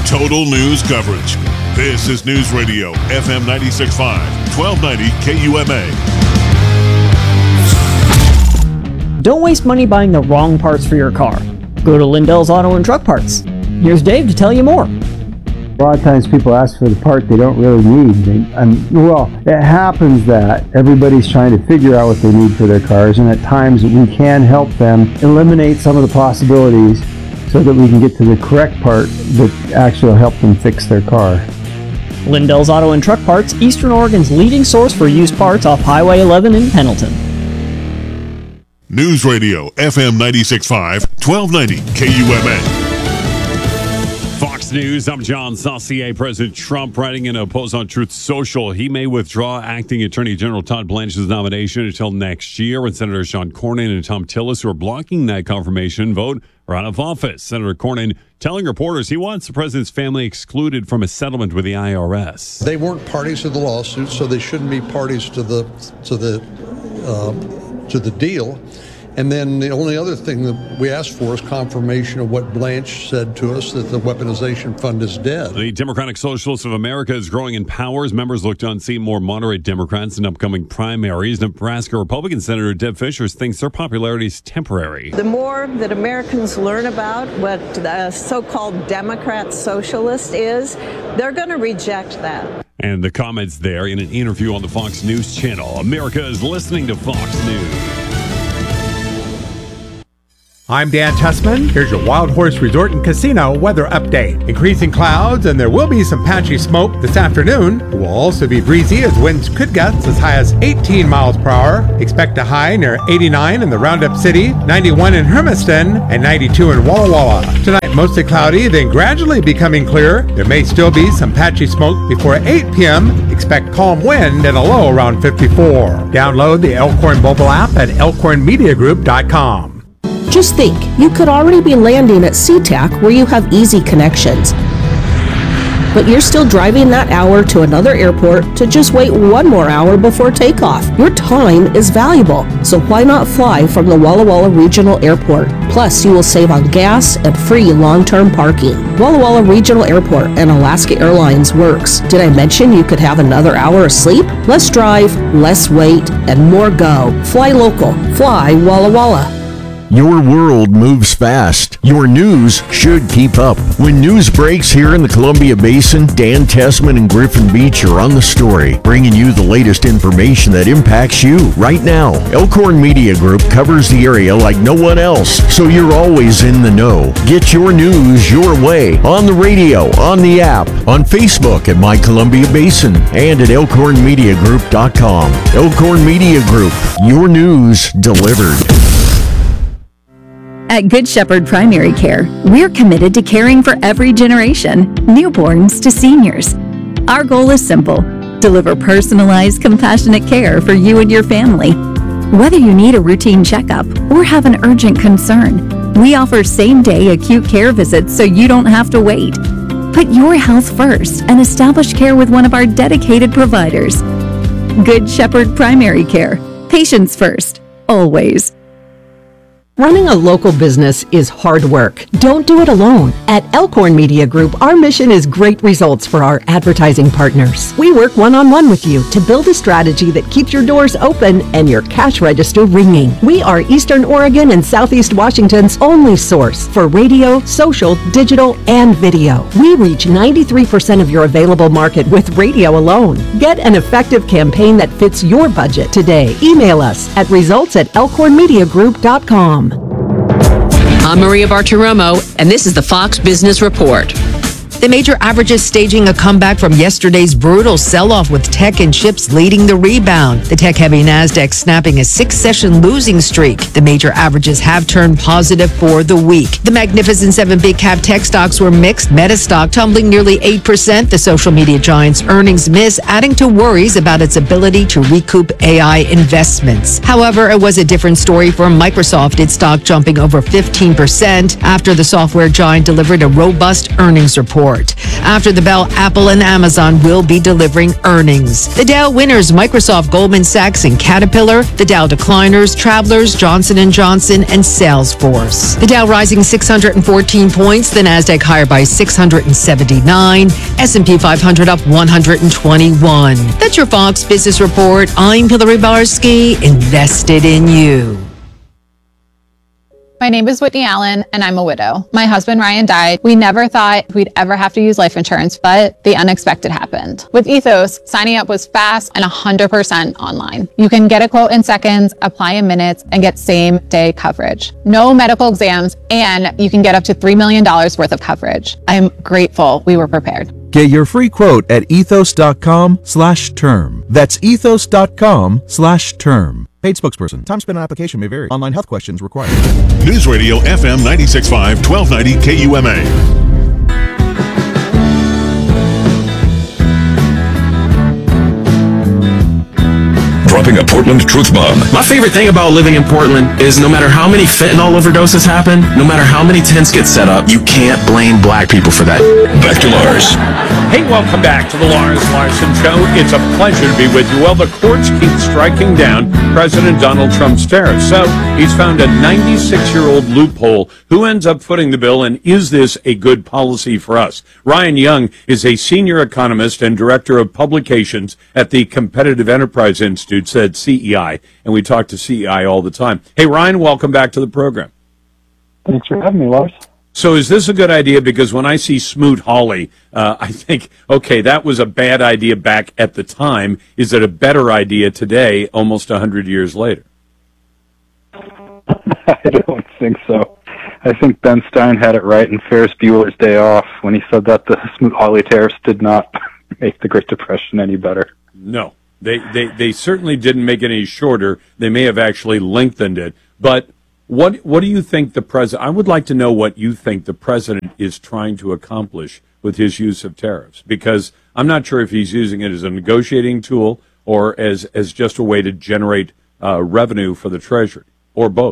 Total news coverage. This is News Radio, FM 96.5, 1290 KUMA. Don't waste money buying the wrong parts for your car. Go to Lindell's Auto and Truck Parts. Here's Dave to tell you more. A lot of times people ask for the part they don't really need. It happens that everybody's trying to figure out what they need for their cars, and at times we can help them eliminate some of the possibilities so that we can get to the correct part that actually will help them fix their car. Lindell's Auto and Truck Parts, Eastern Oregon's leading source for used parts off Highway 11 in Pendleton. News Radio, FM 96.5, 1290 KUMA. Fox News, I'm John Saucier. President Trump writing in a post on Truth Social, he may withdraw acting Attorney General Todd Blanche's nomination until next year when Senators Sean Cornyn and Tom Tillis, who are blocking that confirmation vote, are out of office. Senator Cornyn telling reporters he wants the president's family excluded from a settlement with the IRS. They weren't parties to the lawsuit, so they shouldn't be parties to the deal. And then the only other thing that we asked for is confirmation of what Blanche said to us, that the weaponization fund is dead. The Democratic Socialists of America is growing in power as members look to unseat more moderate Democrats in upcoming primaries. Nebraska Republican Senator Deb Fischer thinks their popularity is temporary. The more that Americans learn about what the so-called Democrat socialist is, they're going to reject that. And the comments there in an interview on the Fox News channel. America is listening to Fox News. I'm Dan Tussman. Here's your Wild Horse Resort and Casino weather update. Increasing clouds, and there will be some patchy smoke this afternoon. It will also be breezy as winds could gusts as high as 18 miles per hour. Expect a high near 89 in the Roundup City, 91 in Hermiston, and 92 in Walla Walla. Tonight, mostly cloudy, then gradually becoming clear. There may still be some patchy smoke before 8 p.m. Expect calm wind and a low around 54. Download the Elkhorn mobile app at elkhornmediagroup.com. Just think, you could already be landing at SeaTac where you have easy connections. But you're still driving that hour to another airport to just wait one more hour before takeoff. Your time is valuable, so why not fly from the Walla Walla Regional Airport? Plus, you will save on gas and free long-term parking. Walla Walla Regional Airport and Alaska Airlines works. Did I mention you could have another hour of sleep? Less drive, less wait, and more go. Fly local. Fly Walla Walla. Your world moves fast. Your news should keep up. When news breaks here in the Columbia Basin, Dan Tessman and Griffin Beach are on the story, bringing you the latest information that impacts you right now. Elkhorn Media Group covers the area like no one else, so you're always in the know. Get your news your way on the radio, on the app, on Facebook at My Columbia Basin, and at elkhornmediagroup.com. Elkhorn Media Group, your news delivered. At Good Shepherd Primary Care, we're committed to caring for every generation, newborns to seniors. Our goal is simple: deliver personalized, compassionate care for you and your family. Whether you need a routine checkup or have an urgent concern, we offer same-day acute care visits so you don't have to wait. Put your health first and establish care with one of our dedicated providers. Good Shepherd Primary Care. Patients first, always. Running a local business is hard work. Don't do it alone. At Elkhorn Media Group, our mission is great results for our advertising partners. We work one-on-one with you to build a strategy that keeps your doors open and your cash register ringing. We are Eastern Oregon and Southeast Washington's only source for radio, social, digital, and video. We reach 93% of your available market with radio alone. Get an effective campaign that fits your budget today. Email us at results@elkhornmediagroup.com. I'm Maria Bartiromo, and this is the Fox Business Report. The major averages staging a comeback from yesterday's brutal sell-off, with tech and chips leading the rebound. The tech-heavy NASDAQ snapping a 6-session losing streak. The major averages have turned positive for the week. The Magnificent 7 big-cap tech stocks were mixed. Meta stock tumbling nearly 8%. The social media giant's earnings miss, adding to worries about its ability to recoup AI investments. However, it was a different story for Microsoft, its stock jumping over 15% after the software giant delivered a robust earnings report. report. After the bell, Apple and Amazon will be delivering earnings. The Dow winners, Microsoft, Goldman Sachs, and Caterpillar. The Dow decliners, Travelers, Johnson & Johnson, and Salesforce. The Dow rising 614 points, the Nasdaq higher by 679, S&P 500 up 121. That's your Fox Business Report. I'm Hillary Barsky, invested in you. My name is Whitney Allen, and I'm a widow. My husband, Ryan, died. We never thought we'd ever have to use life insurance, but the unexpected happened. With Ethos, signing up was fast and 100% online. You can get a quote in seconds, apply in minutes, and get same-day coverage. No medical exams, and you can get up to $3 million worth of coverage. I'm grateful we were prepared. Get your free quote at ethos.com/term. That's ethos.com/term. Paid spokesperson. Time spent on application may vary. Online health questions required. News Radio FM 96.5, 1290 KUMA. Dropping a Portland truth bomb. My favorite thing about living in Portland is no matter how many fentanyl overdoses happen, no matter how many tents get set up, you can't blame black people for that. Back to Lars. Hey, welcome back to the Lars Larson Show. It's a pleasure to be with you. Well, the courts keep striking down President Donald Trump's tariffs. So he's found a 96-year-old loophole. Who ends up footing the bill, and is this a good policy for us? Ryan Young is a senior economist and director of publications at the Competitive Enterprise Institute, said CEI, and we talk to CEI all the time. Hey, Ryan, welcome back to the program. Thanks for having me, Lars. So is this a good idea? Because when I see Smoot-Hawley, I think, okay, that was a bad idea back at the time. Is it a better idea today, almost 100 years later? I don't think so. I think Ben Stein had it right in Ferris Bueller's Day Off when he said that the Smoot-Hawley tariffs did not make the Great Depression any better. No, they certainly didn't make it any shorter. They may have actually lengthened it. But what do you think the president? I would like to know what you think the president is trying to accomplish with his use of tariffs, because I'm not sure if he's using it as a negotiating tool or as just a way to generate revenue for the Treasury, or both.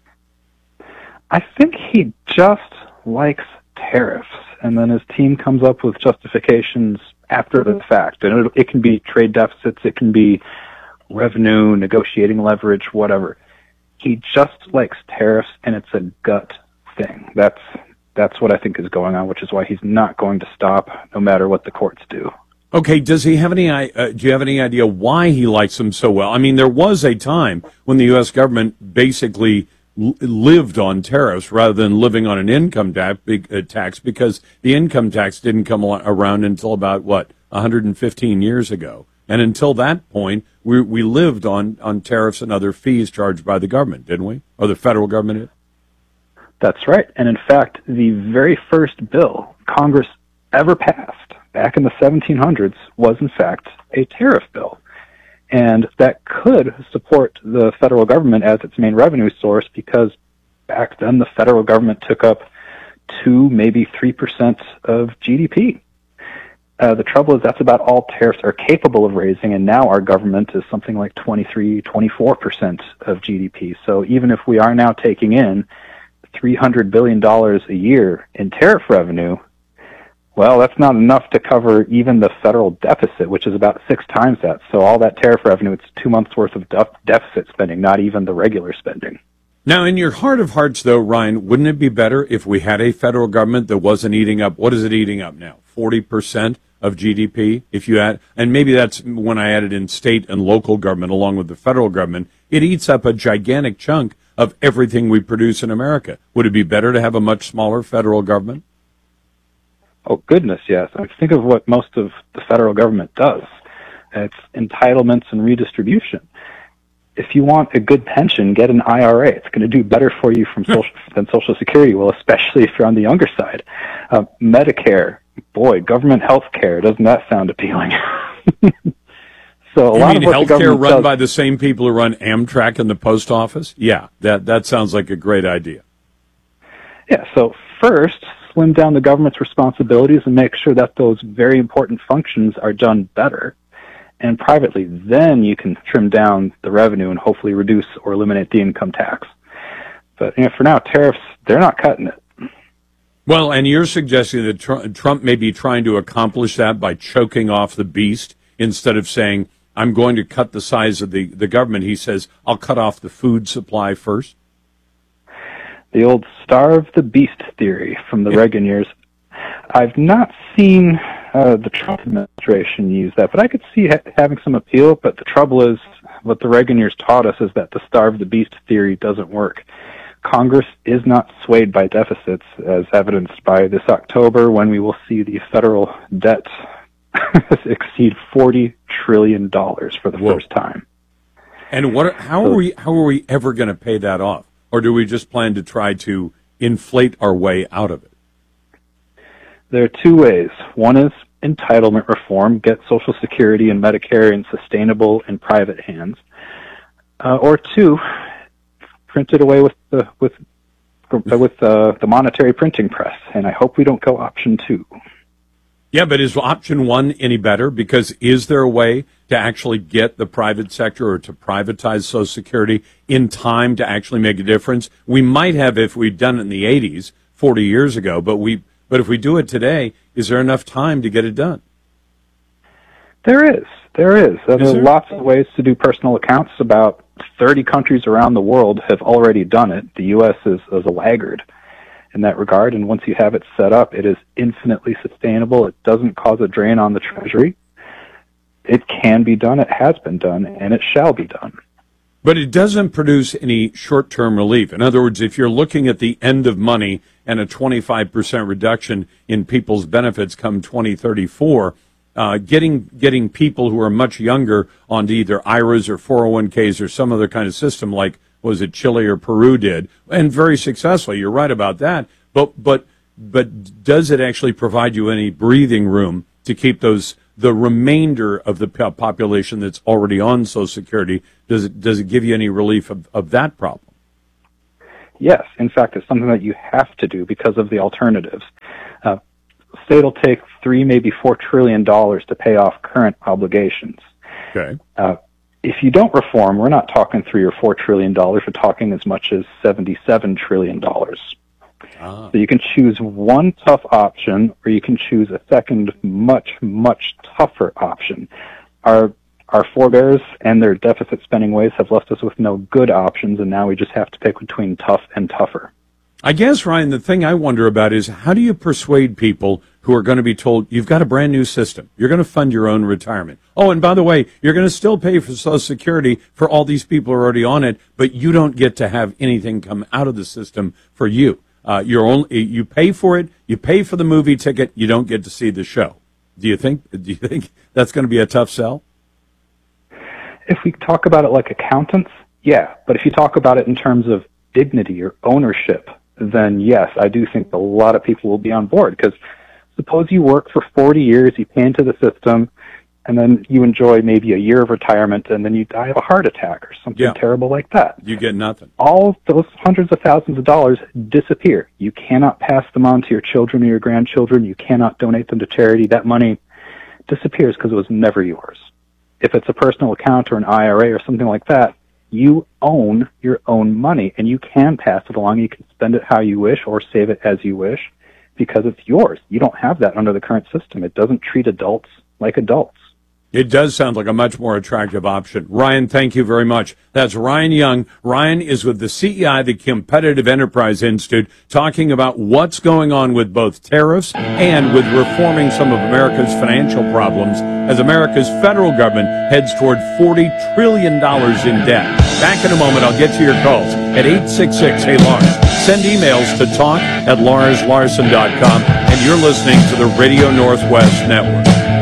I think he just likes tariffs, and then his team comes up with justifications after the fact. And it can be trade deficits, it can be revenue, negotiating leverage, whatever. He just likes tariffs, and it's a gut thing. That's what I think is going on, which is why he's not going to stop, no matter what the courts do. Okay, does he have any? Do you have any idea why he likes them so well? I mean, there was a time when the U.S. government basically lived on tariffs rather than living on an income tax, because the income tax didn't come around until about, 115 years ago. And until that point, we lived on tariffs and other fees charged by the government, didn't we? Or the federal government did? That's right. And in fact, the very first bill Congress ever passed back in the 1700s was, in fact, a tariff bill. And that could support the federal government as its main revenue source, because back then the federal government took up 2, maybe 3% of GDP. The trouble is that's about all tariffs are capable of raising, and now our government is something like 23, 24% of GDP. So even if we are now taking in $300 billion a year in tariff revenue, well, that's not enough to cover even the federal deficit, which is about 6 times that. So all that tariff revenue, it's 2 months' worth of deficit spending, not even the regular spending. Now, in your heart of hearts, though, Ryan, wouldn't it be better if we had a federal government that wasn't eating up, what is it eating up now, 40% of GDP? If you add, and maybe that's when I added in state and local government along with the federal government, it eats up a gigantic chunk of everything we produce in America. Would it be better to have a much smaller federal government? Oh, goodness, yes. I mean, think of what most of the federal government does. It's entitlements and redistribution. If you want a good pension, get an IRA. It's going to do better for you than Social Security will, especially if you're on the younger side. Medicare, boy, government health care, doesn't that sound appealing? So a lot of what the government run does, by the same people who run Amtrak and the post office? Yeah, that sounds like a great idea. Yeah, so first, slim down the government's responsibilities and make sure that those very important functions are done better. And privately, then you can trim down the revenue and hopefully reduce or eliminate the income tax. But for now, tariffs, they're not cutting it. Well, and you're suggesting that Trump may be trying to accomplish that by choking off the beast instead of saying, I'm going to cut the size of the government. He says, I'll cut off the food supply first. The old starve the beast theory from the Reagan years. I've not seen the Trump administration use that, but I could see having some appeal. But the trouble is, what the Reagan years taught us is that the starve the beast theory doesn't work. Congress is not swayed by deficits, as evidenced by this October, when we will see the federal debt exceed $40 trillion for the first time. And how are we ever going to pay that off? Or do we just plan to try to inflate our way out of it? There are two ways. One is entitlement reform, get Social Security and Medicare in sustainable and private hands. Or two, print it away with the monetary printing press. And I hope we don't go option two. Yeah, but is option one any better? Because is there a way to actually get the private sector or to privatize Social Security in time to actually make a difference? We might have if we'd done it in the 80s, 40 years ago, but if we do it today, is there enough time to get it done? There is. There are lots of ways to do personal accounts. About 30 countries around the world have already done it. The U.S. is a laggard in that regard, and once you have it set up, it is infinitely sustainable. It doesn't cause a drain on the Treasury. It can be done, it has been done, and it shall be done. But it doesn't produce any short-term relief. In other words, if you're looking at the end of money and a 25% reduction in people's benefits come 2034, getting people who are much younger onto either IRAs or 401ks or some other kind of system like was it Chile or Peru did, and very successfully. You're right about that. But does it actually provide you any breathing room to keep the remainder of the population that's already on Social Security? Does it give you any relief of that problem? Yes. In fact, it's something that you have to do because of the alternatives. State will take $3, maybe $4 trillion to pay off current obligations. Okay. If you don't reform, we're not talking $3 or $4 trillion. We're talking as much as $77 trillion. So you can choose one tough option, or you can choose a second, much, much tougher option. Our forebears and their deficit spending ways have left us with no good options, and now we just have to pick between tough and tougher. I guess, Ryan, the thing I wonder about is how do you persuade people who are going to be told, you've got a brand new system, you're going to fund your own retirement. Oh, and by the way, you're going to still pay for Social Security for all these people who are already on it, but you don't get to have anything come out of the system for you. You pay for it, you pay for the movie ticket, you don't get to see the show. Do you think that's going to be a tough sell? If we talk about it like accountants, yeah. But if you talk about it in terms of dignity or ownership, then yes, I do think a lot of people will be on board. Because suppose you work for 40 years, you pay into the system, and then you enjoy maybe a year of retirement, and then you die of a heart attack or something terrible like that. You get nothing. All those hundreds of thousands of dollars disappear. You cannot pass them on to your children or your grandchildren. You cannot donate them to charity. That money disappears because it was never yours. If it's a personal account or an IRA or something like that, you own your own money, and you can pass it along. You can spend it how you wish or save it as you wish because it's yours. You don't have that under the current system. It doesn't treat adults like adults. It does sound like a much more attractive option. Ryan, thank you very much. That's Ryan Young. Ryan is with the CEI, the Competitive Enterprise Institute, talking about what's going on with both tariffs and with reforming some of America's financial problems as America's federal government heads toward $40 trillion in debt. Back in a moment, I'll get to your calls at 866-HEY-LARS. Send emails to talk@LarsLarson.com, and you're listening to the Radio Northwest Network.